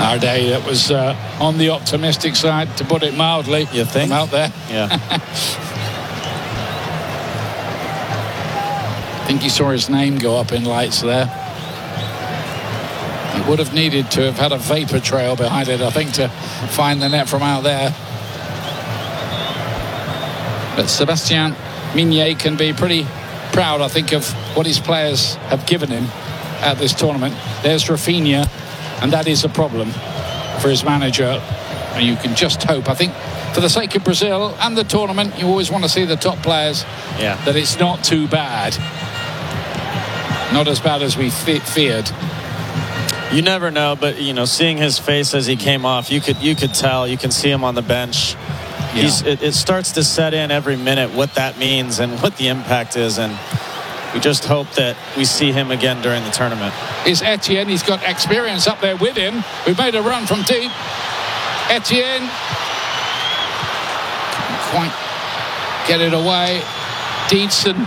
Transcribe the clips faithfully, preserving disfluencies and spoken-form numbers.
Our day, that was uh, on the optimistic side, to put it mildly. You think? From out there. Yeah. I think he saw his name go up in lights there. He would have needed to have had a vapor trail behind it, I think, to find the net from out there. But Sébastien Mignet can be pretty proud, I think, of what his players have given him at this tournament. There's Rafinha, and that is a problem for his manager. And you can just hope, I think, for the sake of Brazil and the tournament, you always want to see the top players, yeah. that it's not too bad. Not as bad as we fe feared. You never know, but you know, seeing his face as he came off, you could you could tell. You can see him on the bench. Yeah. He's, it, it starts to set in every minute what that means and what the impact is, and we just hope that we see him again during the tournament. Is Etienne? He's got experience up there with him. We've made a run from deep. Etienne couldn't quite get it away. Deedson.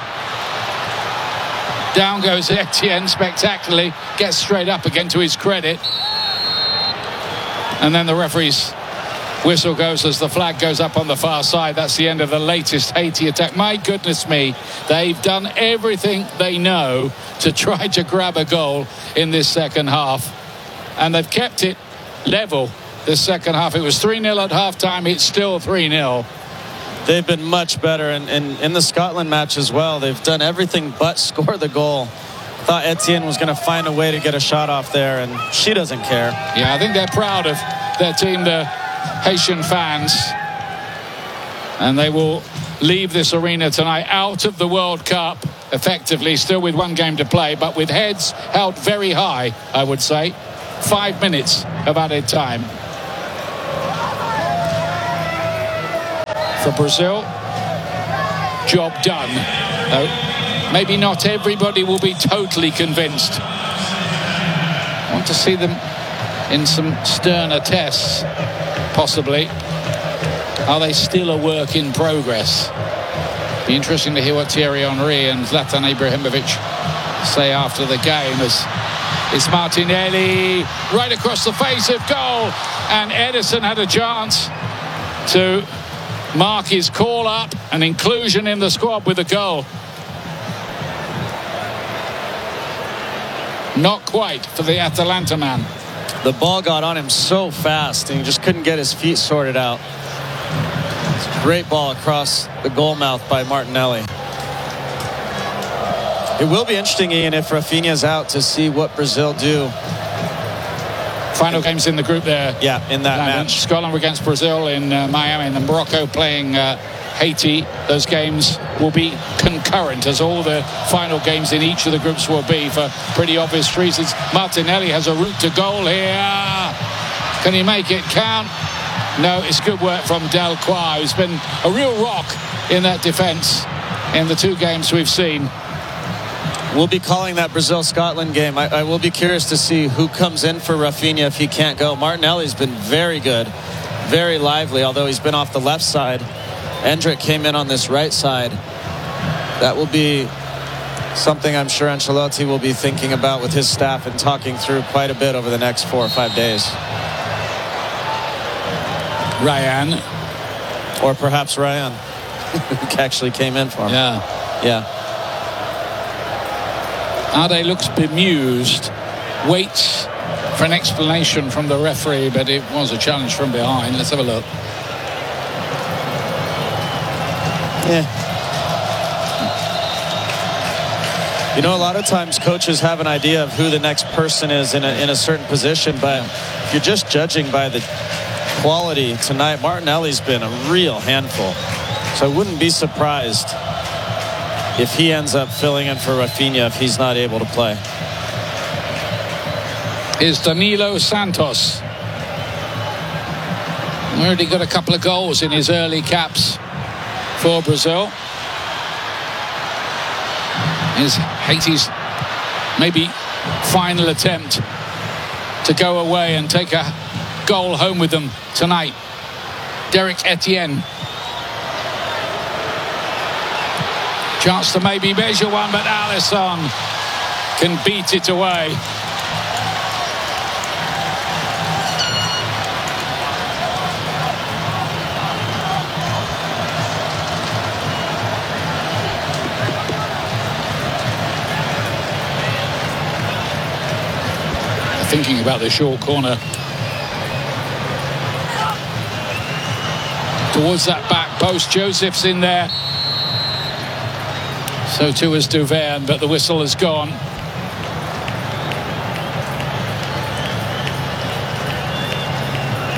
Down goes Etienne spectacularly. Gets straight up again, to his credit. And then the referee's whistle goes as the flag goes up on the far side. That's the end of the latest Haiti attack. My goodness me, they've done everything they know to try to grab a goal in this second half, and they've kept it level this second half. It was three nil at half-time. It's still three nil. They've been much better, and in, in, in the Scotland match as well. They've done everything but score the goal. Thought Etienne was going to find a way to get a shot off there, and she doesn't care. Yeah, I think they're proud of their team, the Haitian fans, and they will leave this arena tonight out of the World Cup effectively, still with one game to play, but with heads held very high, I would say. Five minutes of added time for Brazil. Job done. Though maybe not everybody will be totally convinced. I want to see them in some sterner tests, possibly. Are they still a work in progress? Be interesting to hear what Thierry Henry and Zlatan Ibrahimovic say after the game, as it's Martinelli right across the face of goal, and Ederson had a chance to mark his call up and inclusion in the squad with a goal. Not quite for the Atalanta man. The ball got on him so fast and he just couldn't get his feet sorted out. It's a great ball across the goal mouth by Martinelli. It will be interesting, Ian, if Rafinha's out, to see what Brazil do. Final games in the group there. Yeah, in that match. Scotland against Brazil in uh, Miami, and then Morocco playing uh, Haiti. Those games will be concurrent, as all the final games in each of the groups will be, for pretty obvious reasons. Martinelli has a route to goal here. Can he make it count? No, it's good work from Delcroix, who's been a real rock in that defence in the two games we've seen. We'll be calling that Brazil-Scotland game. I, I will be curious to see who comes in for Rafinha if he can't go. Martinelli's been very good, very lively, although he's been off the left side. Endrick came in on this right side. That will be something I'm sure Ancelotti will be thinking about with his staff and talking through quite a bit over the next four or five days. Ryan. Or perhaps Ryan, who actually came in for him. Yeah. Yeah. Ade looks bemused, waits for an explanation from the referee, but it was a challenge from behind. Let's have a look. Yeah. You know, a lot of times coaches have an idea of who the next person is in a, in a certain position, but if you're just judging by the quality tonight, Martinelli's been a real handful. So I wouldn't be surprised if he ends up filling in for Rafinha if he's not able to play. Is Danilo Santos. Already got a couple of goals in his early caps for Brazil. Is Haiti's maybe final attempt to go away and take a goal home with them tonight. Derek Etienne. Chance to maybe measure one, but Alisson can beat it away. thinking about the short corner. Towards that back post, Joseph's in there. So too is Duverne, but the whistle has gone.